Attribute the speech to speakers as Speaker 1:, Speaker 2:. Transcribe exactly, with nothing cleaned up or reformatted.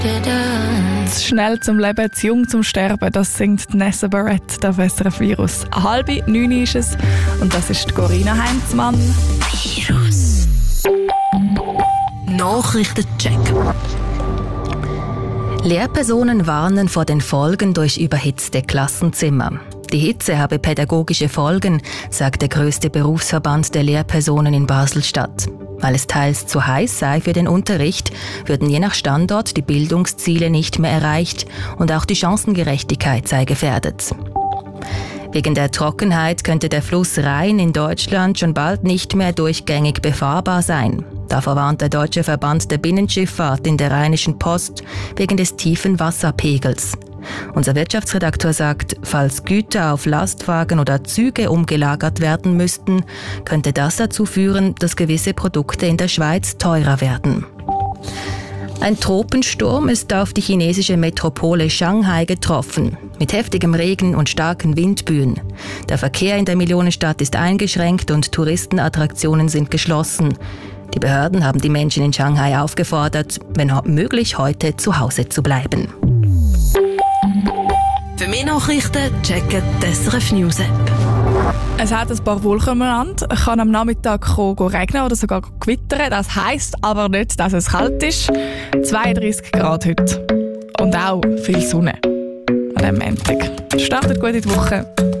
Speaker 1: Zu schnell zum Leben, zu jung zum Sterben, das singt Nessa Barrett auf S R F Virus. Halbe neun ist es und das ist Corinna Heinzmann.
Speaker 2: Virus. Nachrichtencheck. Lehrpersonen warnen vor den Folgen durch überhitzte Klassenzimmer. Die Hitze habe pädagogische Folgen, sagt der grösste Berufsverband der Lehrpersonen in Basel-Stadt. Weil es teils zu heiß sei für den Unterricht, würden je nach Standort die Bildungsziele nicht mehr erreicht und auch die Chancengerechtigkeit sei gefährdet. Wegen der Trockenheit könnte der Fluss Rhein in Deutschland schon bald nicht mehr durchgängig befahrbar sein. Davor warnt der Deutsche Verband der Binnenschifffahrt in der Rheinischen Post wegen des tiefen Wasserpegels. Unser Wirtschaftsredakteur sagt, falls Güter auf Lastwagen oder Züge umgelagert werden müssten, könnte das dazu führen, dass gewisse Produkte in der Schweiz teurer werden. Ein Tropensturm ist auf die chinesische Metropole Shanghai getroffen, mit heftigem Regen und starken Windböen. Der Verkehr in der Millionenstadt ist eingeschränkt und Touristenattraktionen sind geschlossen. Die Behörden haben die Menschen in Shanghai aufgefordert, wenn möglich heute zu Hause zu bleiben.
Speaker 3: Für mehr Nachrichten checken die S R F News App.
Speaker 1: Es hat ein paar Wolken umeinander, kann am Nachmittag regnen oder sogar gewittern. Das heisst aber nicht, dass es kalt ist. zweiunddreissig Grad heute. Und auch viel Sonne an diesem Montag. Startet gut in die Woche.